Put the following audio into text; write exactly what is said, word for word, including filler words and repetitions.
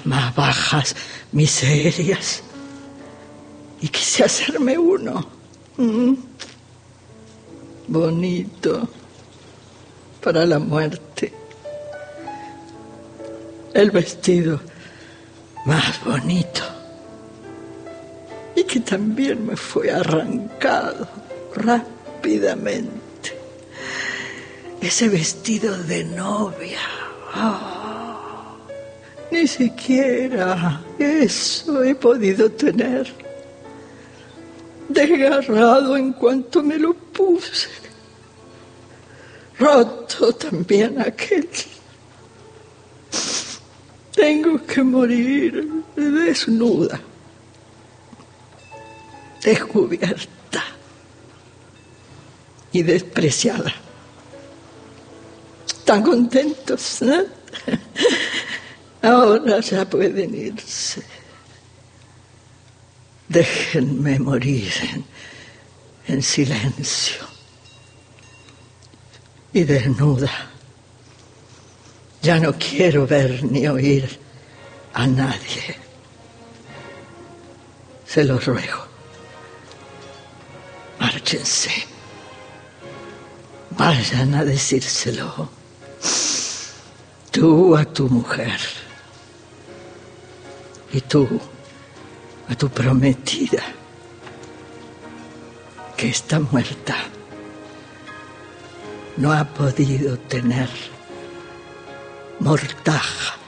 más bajas miserias y quise hacerme uno mm, bonito para la muerte. El vestido más bonito y que también me fue arrancado rápidamente. Ese vestido de novia. Oh, ni siquiera eso he podido tener. Desgarrado en cuanto me lo puse. Roto también aquel. Tengo que morir desnuda, descubierta y despreciada. ¿Están contentos, no? Ahora ya pueden irse. Déjenme morir en, en silencio y desnuda. Ya no quiero ver ni oír a nadie. Se los ruego. Márchense. Vayan a decírselo. Tú a tu mujer. Y tú a tu prometida, que está muerta. No ha podido tener mortaja